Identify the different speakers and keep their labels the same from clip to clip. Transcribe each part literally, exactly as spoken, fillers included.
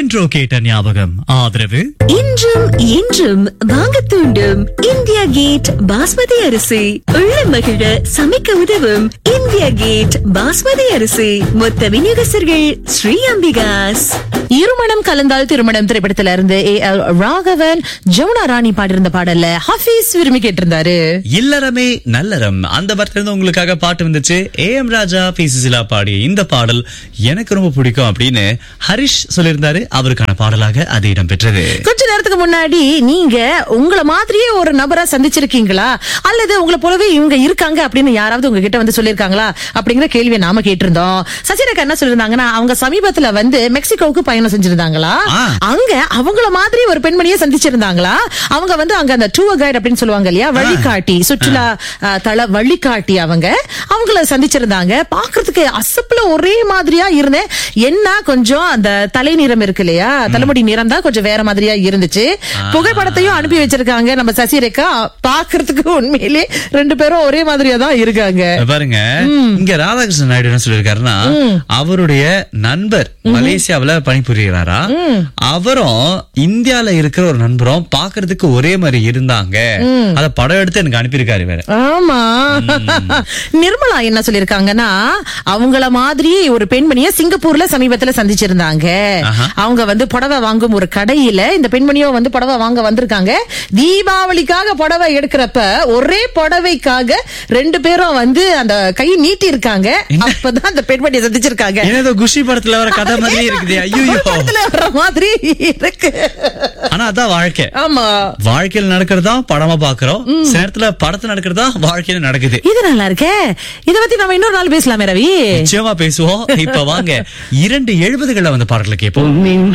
Speaker 1: என்றோ கேட்ட ஞாபகம். ஆதரவு
Speaker 2: இன்றும் என்றும் வாங்க தூண்டும் இந்தியா கேட் பாஸ்மதி அரிசி. உள்ள மகிழ சமைக்க உதவும் இந்தியா கேட் பாஸ்மதி அரிசி. மொத்த விநியோகஸ்தர்கள் ஸ்ரீ அம்பிகாஸ்.
Speaker 3: இருமணம் கலந்தால் திருமணம் திரைப்படத்துல இருந்து ஏ எல் ராகவன் ஜமுனா ராணி பாடியிருந்த பாடல்ல ஹபீஸ் விரும்பி கேட்டிருந்தாரு.
Speaker 1: இல்லறமே நல்லறம் அந்த படத்துல உங்களுக்காக பாட்டு வந்துச்சு. A M Raja B Susheela பாடிய இந்த பாடல் எனக்கு ரொம்ப பிடிக்கும் அப்படின்னு ஹரிஷ் சொல்லியிருந்தாரு. அவருக்கான பாடலாக அது இடம்பெற்றது.
Speaker 3: கொஞ்ச நேரத்துக்கு முன்னாடி நீங்க உங்களை மாதிரியே ஒரு நபரா சந்திச்சிருக்கீங்களா, அல்லது உங்களை போலவே இவங்க இருக்காங்க அப்படின்னு யாராவது உங்ககிட்ட வந்து சொல்லிருக்காங்களா அப்படிங்கிற கேள்வியை நாம கேட்டிருந்தோம். சசிரேகா என்ன சொல்லிருந்தாங்கன்னா, அவங்க சமீபத்துல வந்து மெக்சிகோவுக்கு பயணம் செஞ்சிருந்தாங்களா. அங்க அவங்கள மாதிரி ஒரு பெண்மணியை சந்திச்சிருந்தாங்களா. அவங்க வந்து அங்க அந்த டூர் கைட் அப்படின்னு சொல்லுவாங்க இல்லையா, வழிகாட்டி, சுற்றுலா தள வழிகாட்டி, அவங்க அவங்கள சந்திச்சிருந்தாங்க. பாக்குறதுக்கு அசப்புல ஒரே மாதிரியா இருந்தேன். என்ன கொஞ்சம் அந்த தலை நிறம் இருக்கு இல்லையா, தலைமுடி நிறம் தான் கொஞ்சம் வேற மாதிரியா இருந்துச்சு. புகைப்படத்தையும் அனுப்பி வச்சிருக்காங்க நம்ம சசிரேகா. பாக்குறதுக்கு உண்மையிலே ரெண்டு பேரும் ஒரே மாதிரியா தான் இருக்காங்க.
Speaker 1: பாருங்க, இங்க ராதாகிருஷ்ணன் நாயுடு என்ன சொல்லிருக்காருன்னா, அவருடைய நண்பர் மலேசியாவில பணிபுரிகிறாரா, அவரும் இந்தியால இருக்கிற ஒரு நண்பரும் பாக்குறதுக்கு ஒரே மாதிரி இருந்தாங்க. அத படம் எடுத்து எனக்கு அனுப்பியிருக்காரு வேற.
Speaker 3: ஆமா, நிர்மலா என்ன சொல்லிருக்காங்கன்னா, அவங்கள மாதிரி ஒரு பெண்மணிய சிங்கப்பூர்ல சமீபத்துல சந்திச்சிருந்தாங்க. அவங்க வந்து புடவை வாங்கும் ஒரு கடையில இந்த பெண்மணியோ வந்து புடவை வாங்க வந்திருக்காங்க. தீபாவளிக்காக புடவை எடுக்கிறப்ப ஒரே புடவைக்காக ரெண்டு பேரும் வந்து அந்த கை நீட்டி இருக்காங்க. அப்பதான் அந்த பெண்மணியை சந்திச்சிருக்காங்க.
Speaker 1: ஏதோ குஷி படத்துல வர கதை மாதிரி இருக்குது. ஐயோ,
Speaker 3: படத்துல வர மாதிரி இருக்கு.
Speaker 1: ஆனா அதான் வாழ்க்கை.
Speaker 3: ஆமா,
Speaker 1: வாழ்க்கையில நடக்கிறதா படமா பாக்குறோம். சில நேரத்துல படத்துல நடக்கிறதா வாழ்க்கையில நடக்குது.
Speaker 3: இது நல்லா இருக்கே. இத பத்தி நம்ம இன்னொரு நாள் பேசலாமே ரவி.
Speaker 1: நிச்சயமா பேசுவோம். இப்ப வாங்க இரண்டு எழுபதுகள்ல வந்து பாடல்களை கேட்போம்.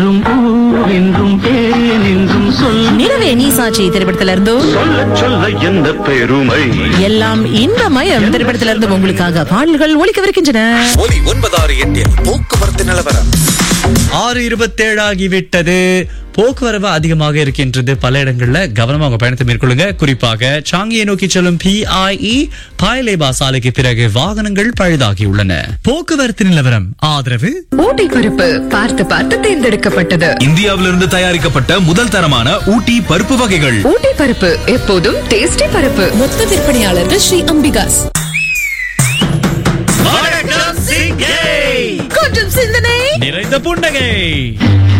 Speaker 3: நிலவே நீ சாட்சி திரைப்படத்துல இருந்தும் எல்லாம் இந்த மயம் திரைப்படத்துல இருந்து உங்களுக்காக பாடல்கள் ஒலிக்கவிருக்கின்றன.
Speaker 4: ஒலி ஒன்பதாறு எட்டில் போக்குவரத்து நிலவரம்.
Speaker 1: ஆறு இருபத்தி ஏழு ஆகிவிட்டது. போக்குவரவு அதிகமாக இருக்கின்றது. பல இடங்கள்ல கவனமாக உங்க பயணத்தை மேற்கொள்ளுங்க. குறிப்பாக சாங்கியை நோக்கி செல்லும் பி ஐ இ பாயலேபா சாலைக்கு பிறகு வாகனங்கள் பழுதாகியுள்ளன. போக்குவரத்து நிலவரம் ஆதரவு
Speaker 5: ஊட்டி பருப்பு பார்த்து பார்த்து தேர்ந்தெடுக்கப்பட்டது.
Speaker 4: இந்தியாவிலிருந்து தயாரிக்கப்பட்ட முதல் தரமான ஊட்டி பருப்பு வகைகள்.
Speaker 5: ஊட்டி பருப்பு எப்போதும் டேஸ்டி பருப்பு. மொத்த விற்பனையாளர்கள் ஸ்ரீ அம்பிகாஸ்.
Speaker 1: வணக்கம் சிங்கை.
Speaker 3: கொஞ்சம் சிந்தனை
Speaker 1: நிறைந்த புன்னகை.